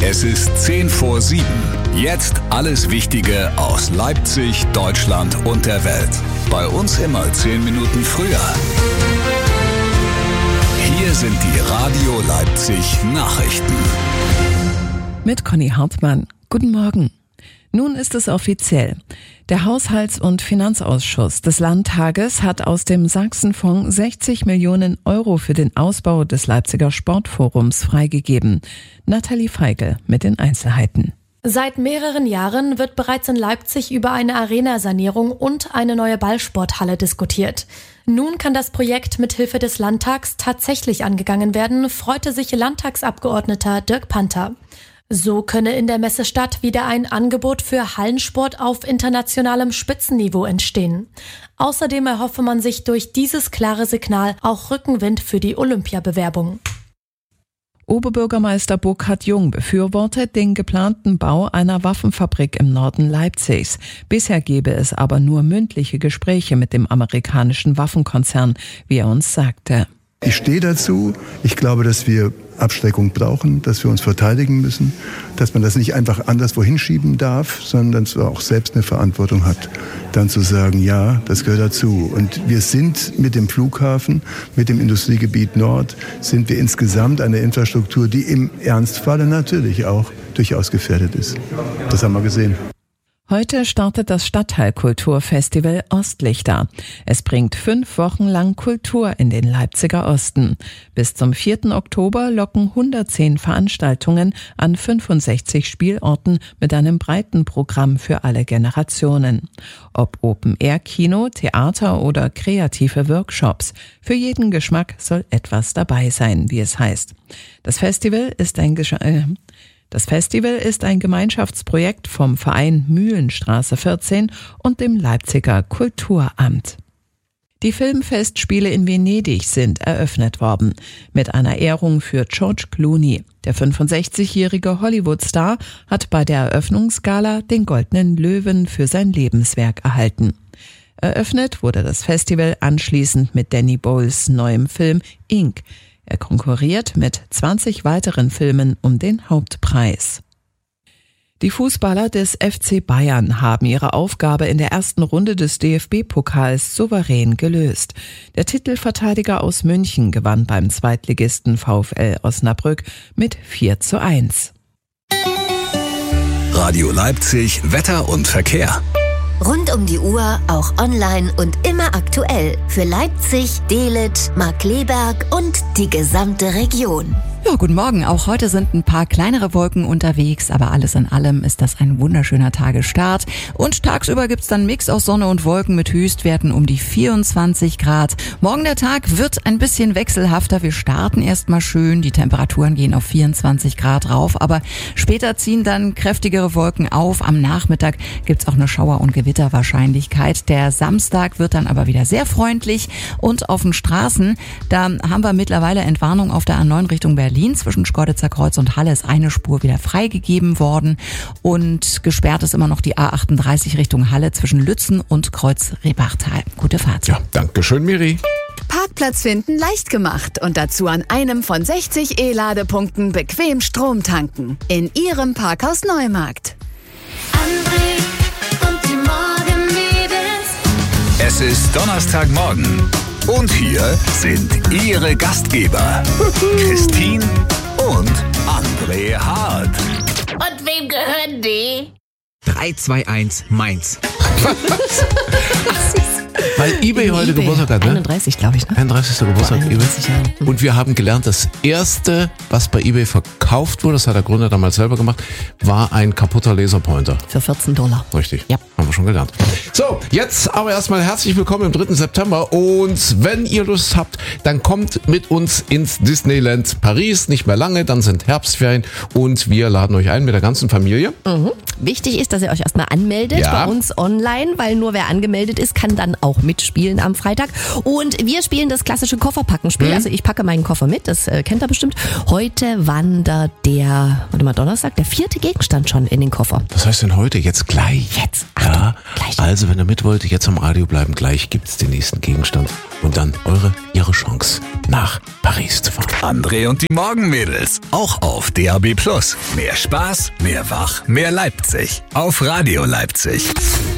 Es ist 10 vor 7. Jetzt alles Wichtige aus Leipzig, Deutschland und der Welt. Bei uns immer 10 Minuten früher. Hier sind die Radio Leipzig Nachrichten. Mit Conny Hartmann. Guten Morgen. Nun ist es offiziell. Der Haushalts- und Finanzausschuss des Landtages hat aus dem Sachsenfonds 60 Millionen Euro für den Ausbau des Leipziger Sportforums freigegeben. Nathalie Feigl mit den Einzelheiten. Seit mehreren Jahren wird bereits in Leipzig über eine Arenasanierung und eine neue Ballsporthalle diskutiert. Nun kann das Projekt mit Hilfe des Landtags tatsächlich angegangen werden, freute sich Landtagsabgeordneter Dirk Panther. So könne in der Messestadt wieder ein Angebot für Hallensport auf internationalem Spitzenniveau entstehen. Außerdem erhoffe man sich durch dieses klare Signal auch Rückenwind für die Olympiabewerbung. Oberbürgermeister Burkhard Jung befürwortet den geplanten Bau einer Waffenfabrik im Norden Leipzigs. Bisher gebe es aber nur mündliche Gespräche mit dem amerikanischen Waffenkonzern, wie er uns sagte. Ich stehe dazu. Ich glaube, dass wir Abschreckung brauchen, dass wir uns verteidigen müssen, dass man das nicht einfach anderswo hinschieben darf, sondern dass man auch selbst eine Verantwortung hat, dann zu sagen, ja, das gehört dazu. Und wir sind mit dem Flughafen, mit dem Industriegebiet Nord, sind wir insgesamt eine Infrastruktur, die im Ernstfalle natürlich auch durchaus gefährdet ist. Das haben wir gesehen. Heute startet das Stadtteilkulturfestival Ostlichter. Es bringt 5 Wochen lang Kultur in den Leipziger Osten. Bis zum 4. Oktober locken 110 Veranstaltungen an 65 Spielorten mit einem breiten Programm für alle Generationen. Ob Open-Air-Kino, Theater oder kreative Workshops. Für jeden Geschmack soll etwas dabei sein, wie es heißt. Das Festival ist ein Gemeinschaftsprojekt vom Verein Mühlenstraße 14 und dem Leipziger Kulturamt. Die Filmfestspiele in Venedig sind eröffnet worden, mit einer Ehrung für George Clooney. Der 65-jährige Hollywood-Star hat bei der Eröffnungsgala den Goldenen Löwen für sein Lebenswerk erhalten. Eröffnet wurde das Festival anschließend mit Danny Boyles neuem Film Ink. Er konkurriert mit 20 weiteren Filmen um den Hauptpreis. Die Fußballer des FC Bayern haben ihre Aufgabe in der ersten Runde des DFB-Pokals souverän gelöst. Der Titelverteidiger aus München gewann beim Zweitligisten VfL Osnabrück mit 4:1. Radio Leipzig, Wetter und Verkehr. Rund um die Uhr, auch online und immer aktuell. Für Leipzig, Dehlet, Markkleeberg und die gesamte Region. Ja, guten Morgen. Auch heute sind ein paar kleinere Wolken unterwegs, aber alles in allem ist das ein wunderschöner Tagesstart. Und tagsüber gibt's dann einen Mix aus Sonne und Wolken mit Höchstwerten um die 24 Grad. Morgen der Tag wird ein bisschen wechselhafter. Wir starten erstmal schön. Die Temperaturen gehen auf 24 Grad rauf, aber später ziehen dann kräftigere Wolken auf. Am Nachmittag gibt's auch eine Schauer- und Gewitterwahrscheinlichkeit. Der Samstag wird dann aber wieder sehr freundlich. Und auf den Straßen, da haben wir mittlerweile Entwarnung auf der A9 Richtung Berlin. Zwischen Schkeuditzer Kreuz und Halle ist eine Spur wieder freigegeben worden und gesperrt ist immer noch die A38 Richtung Halle zwischen Lützen und Kreuz-Rebachtal. Gute Fahrt. Ja, danke schön, Miri. Parkplatz finden leicht gemacht und dazu an einem von 60 E-Ladepunkten bequem Strom tanken. In Ihrem Parkhaus Neumarkt. André und die Morgenmädels. Es ist Donnerstagmorgen. Und hier sind Ihre Gastgeber, Christine und André Hart. Und wem gehören die? 3, 2, 1, Mainz. Weil eBay heute Geburtstag hat, ne? 31, glaube ich, ne? 31. Geburtstag eBay. 31 Jahre. Und wir haben gelernt, das erste, was bei eBay verkauft wurde, das hat der Gründer damals selber gemacht, war ein kaputter Laserpointer. Für $14. Richtig. Ja. Haben wir schon gelernt. So, jetzt aber erstmal herzlich willkommen im 3. September. Und wenn ihr Lust habt, dann kommt mit uns ins Disneyland Paris. Nicht mehr lange, dann sind Herbstferien und wir laden euch ein mit der ganzen Familie. Wichtig ist, dass ihr euch erstmal anmeldet bei uns online, weil nur wer angemeldet ist, kann dann auch auch mitspielen am Freitag. Und wir spielen das klassische Kofferpackenspiel. Also ich packe meinen Koffer mit, das kennt ihr bestimmt. Heute wandert Donnerstag, der 4. Gegenstand schon in den Koffer. Was heißt denn heute? Jetzt gleich? Jetzt. Achtung, ja, gleich. Also wenn ihr mit wollt, jetzt am Radio bleiben, gleich gibt's den nächsten Gegenstand. Und dann ihre Chance, nach Paris zu fahren. André und die Morgenmädels, auch auf DAB+. Mehr Spaß, mehr Wach, mehr Leipzig. Auf Radio Leipzig.